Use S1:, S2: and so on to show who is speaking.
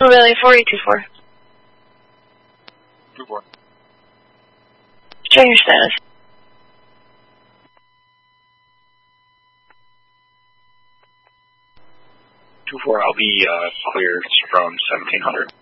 S1: Really, 4824.
S2: 2-4.
S1: Check your status.
S2: 2-4, I'll be cleared from 1700.